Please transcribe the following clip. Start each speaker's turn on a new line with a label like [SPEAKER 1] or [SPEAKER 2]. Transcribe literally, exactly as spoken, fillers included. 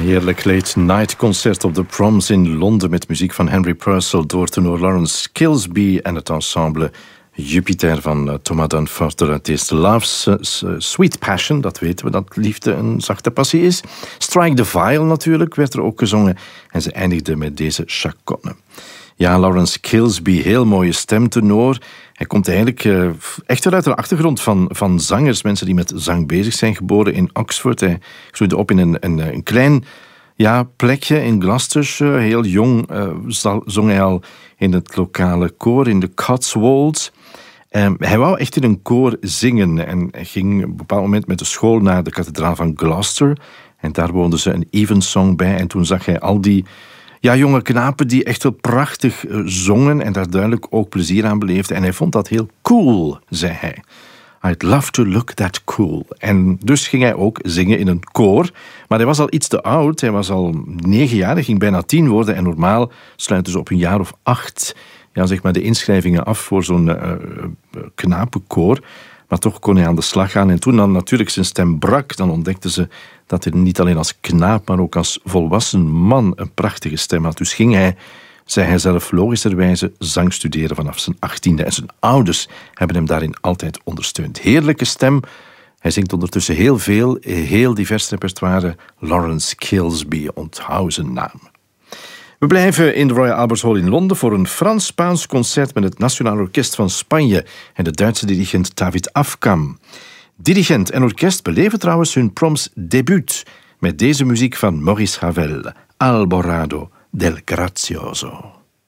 [SPEAKER 1] heerlijk late night concert op de Proms in Londen met muziek van Henry Purcell door tenor Lawrence Kilsby en het ensemble Jupiter van uh, Thomas Danforth. Het is Love's uh, Sweet Passion, dat weten we, dat liefde een zachte passie is. Strike the Viol natuurlijk werd er ook gezongen en ze eindigde met deze chaconne. Ja, Lawrence Kilsby, heel mooie stemtenor. Hij komt eigenlijk uh, echt wel uit de achtergrond van, van zangers, mensen die met zang bezig zijn, geboren in Oxford. Hij groeide op in een, een, een klein ja, plekje in Gloucestershire. Heel jong uh, zong hij al in het lokale koor in de Cotswolds. Um, hij wou echt in een koor zingen en hij ging op een bepaald moment met de school naar de kathedraal van Gloucester. En daar woonden ze een evensong bij en toen zag hij al die ja, jonge knapen die echt wel prachtig uh, zongen en daar duidelijk ook plezier aan beleefden. En hij vond dat heel cool, zei hij. I'd love to look that cool. En dus ging hij ook zingen in een koor. Maar hij was al iets te oud. Hij was al negen jaar, hij ging bijna tien worden. En normaal sluiten ze op een jaar of acht ja, zeg maar de inschrijvingen af voor zo'n uh, uh, knapenkoor. Maar toch kon hij aan de slag gaan. En toen dan natuurlijk zijn stem brak, dan ontdekten ze dat hij niet alleen als knaap, maar ook als volwassen man een prachtige stem had. Dus ging hij, zei hij zelf logischerwijze, zang studeren vanaf zijn achttiende. En zijn ouders hebben hem daarin altijd ondersteund. Heerlijke stem. Hij zingt ondertussen heel veel, heel divers repertoire. Lawrence Kilsby, onthoud zijn naam. We blijven in de Royal Albert Hall in Londen voor een Frans-Spaans concert met het Nationaal Orkest van Spanje en de Duitse dirigent David Afkam. Dirigent en orkest beleven trouwens hun proms debuut met deze muziek van Maurice Ravel, Alborado del Grazioso.